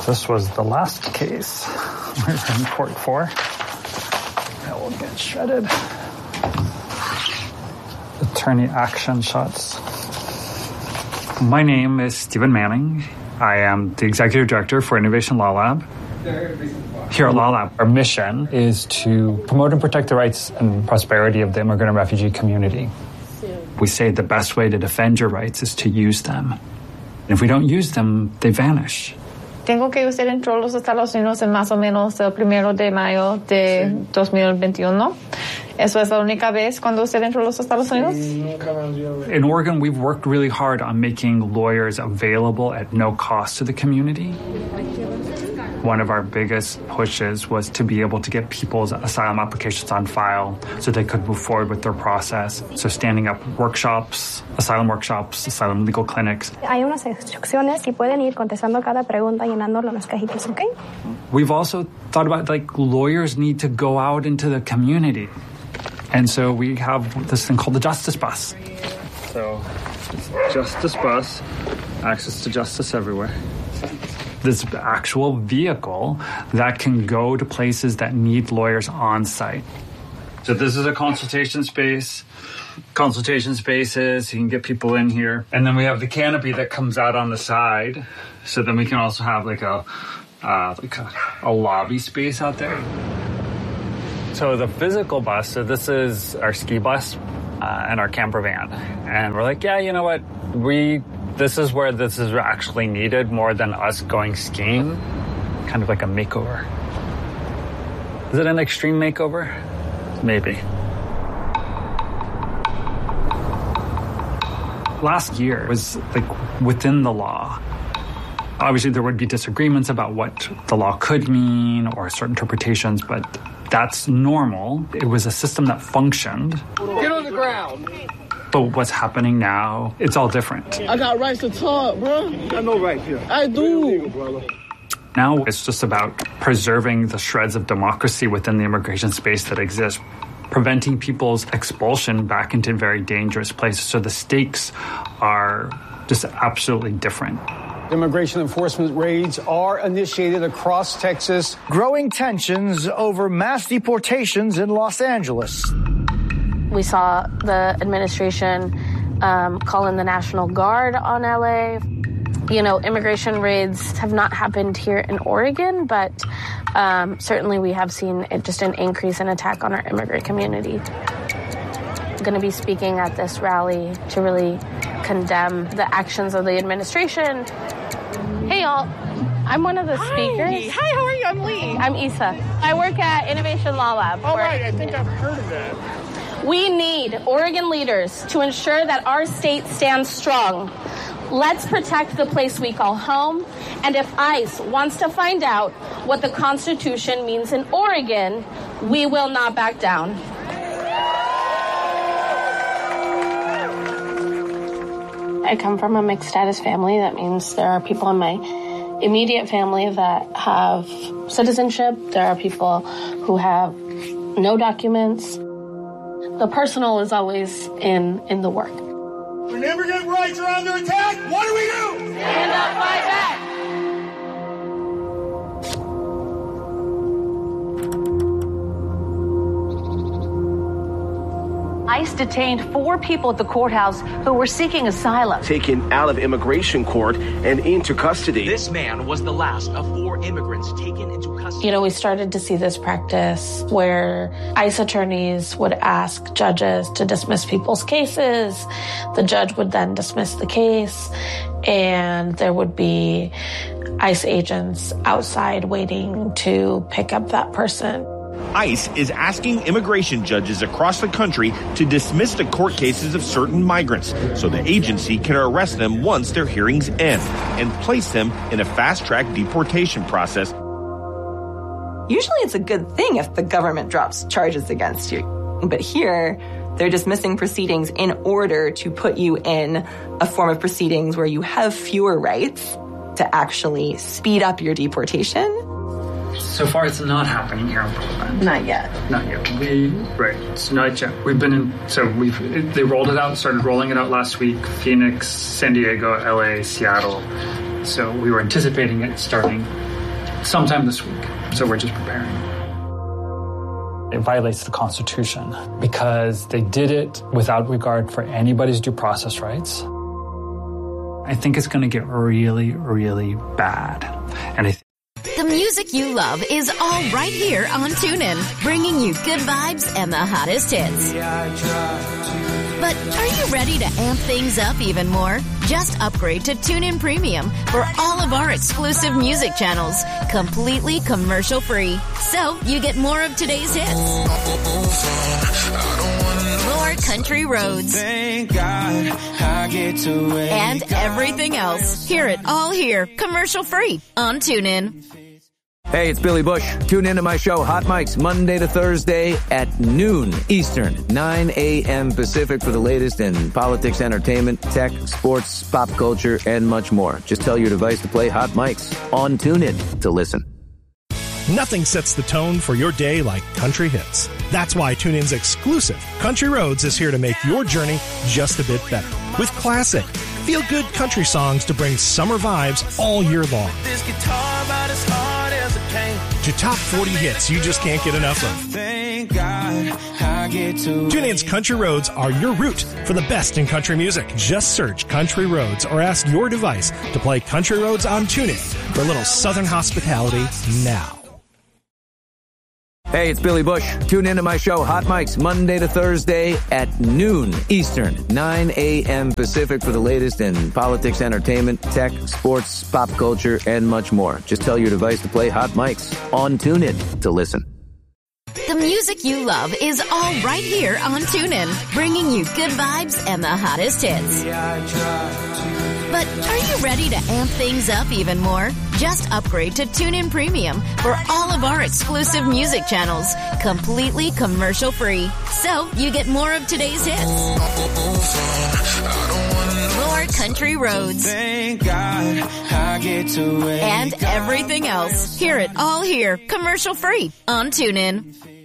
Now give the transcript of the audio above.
This was the last case we were in court for. That will get shredded. Attorney action shots. My name is Stephen Manning. I am the Executive Director for Innovation Law Lab. Here at Law Lab, our mission is to promote and protect the rights and prosperity of the immigrant and refugee community. We say the best way to defend your rights is to use them. And if we don't use them, they vanish. Tengo que usted entró a los Estados Unidos en más o menos el 1 de mayo de 2021. ¿Eso es la única vez cuando usted entró a los Estados Unidos? In Oregon, we've worked really hard on making lawyers available at no cost to the community. One of our biggest pushes was to be able to get people's asylum applications on file so they could move forward with their process. So standing up workshops, asylum legal clinics. Hay unas instrucciones y pueden ir contestando cada pregunta llenándolo en las cajitas, ¿ok? We've also thought about, lawyers need to go out into the community. And so we have this thing called the Justice Bus. So, Justice Bus, access to justice everywhere. This actual vehicle that can go to places that need lawyers on site. So this is a consultation space. Consultation spaces, you can get people in here. And then we have the canopy that comes out on the side. So then we can also have a lobby space out there. So the physical bus, so this is our ski bus and our camper van. And we're like, yeah, you know what? This is where this is actually needed more than us going skiing. Kind of like a makeover. Is it an extreme makeover? Maybe. Last year was within the law. Obviously, there would be disagreements about what the law could mean or certain interpretations, but that's normal. It was a system that functioned. Get on the ground. But what's happening now, it's all different. I got rights to talk, bro. I got no right here. I do. Now it's just about preserving the shreds of democracy within the immigration space that exists, preventing people's expulsion back into very dangerous places. So the stakes are just absolutely different. Immigration enforcement raids are initiated across Texas. Growing tensions over mass deportations in Los Angeles. We saw the administration call in the National Guard on LA. You know, immigration raids have not happened here in Oregon, but certainly we have seen just an increase in attack on our immigrant community. I'm going to be speaking at this rally to really condemn the actions of the administration. Hey, y'all. I'm one of the speakers. Hi, how are you? I'm Lee. I'm Issa. I work at Innovation Law Lab. All right, I think I've heard of that. We need Oregon leaders to ensure that our state stands strong. Let's protect the place we call home. And if ICE wants to find out what the Constitution means in Oregon, we will not back down. I come from a mixed status family. That means there are people in my immediate family that have citizenship. There are people who have no documents. The personal is always in the work. When immigrant rights are under attack, what do we do? Stand up, fight back. ICE detained 4 people at the courthouse who were seeking asylum. Taken out of immigration court and into custody. This man was the last of 4 immigrants taken into custody. You know, we started to see this practice where ICE attorneys would ask judges to dismiss people's cases. The judge would then dismiss the case, and there would be ICE agents outside waiting to pick up that person. ICE is asking immigration judges across the country to dismiss the court cases of certain migrants so the agency can arrest them once their hearings end and place them in a fast-track deportation process. Usually it's a good thing if the government drops charges against you. But here, they're dismissing proceedings in order to put you in a form of proceedings where you have fewer rights to actually speed up your deportation. So far, it's not happening here in Portland. Not yet. Not yet. It's not yet. We've been in, they rolled it out, started rolling it out last week. Phoenix, San Diego, LA, Seattle. So we were anticipating it starting sometime this week. So we're just preparing. It violates the Constitution because they did it without regard for anybody's due process rights. I think it's going to get really, really bad. And the music you love is all right here on TuneIn, bringing you good vibes and the hottest hits. But are you ready to amp things up even more? Just upgrade to TuneIn Premium for all of our exclusive music channels, completely commercial-free. So you get more of today's hits, more country roads, and everything else. Hear it all here, commercial-free on TuneIn. Hey, it's Billy Bush. Tune into my show, Hot Mics, Monday to Thursday at noon Eastern, 9 a.m. Pacific for the latest in politics, entertainment, tech, sports, pop culture, and much more. Just tell your device to play Hot Mics on TuneIn to listen. Nothing sets the tone for your day like country hits. That's why TuneIn's exclusive Country Roads is here to make your journey just a bit better. With classic, feel-good country songs to bring summer vibes all year long. This guitar about as hard as it came. To top 40 hits you just can't get enough of. Thank God I get to. TuneIn's Country Roads are your route for the best in country music. Just search Country Roads or ask your device to play Country Roads on TuneIn for a little Southern hospitality now. Hey, it's Billy Bush. Tune into my show, Hot Mics, Monday to Thursday at noon Eastern, 9 a.m. Pacific for the latest in politics, entertainment, tech, sports, pop culture, and much more. Just tell your device to play Hot Mics on TuneIn to listen. The music you love is all right here on TuneIn, bringing you good vibes and the hottest hits. But are you ready to amp things up even more? Just upgrade to TuneIn Premium for all of our exclusive music channels, completely commercial-free. So you get more of today's hits, more country roads, and everything else. Hear it all here, commercial-free on TuneIn.